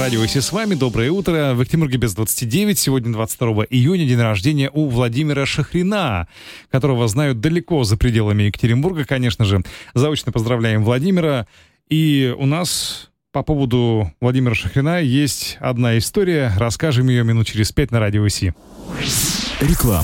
Радио Иси с вами. Доброе утро. В Екатеринбурге без 29. Сегодня 22 июня, день рождения у Владимира Шахрина, которого знают далеко за пределами Екатеринбурга, конечно же. Заочно поздравляем Владимира. И у нас по поводу Владимира Шахрина есть одна история. Расскажем ее минут через 5 на Радио Иси. Реклама.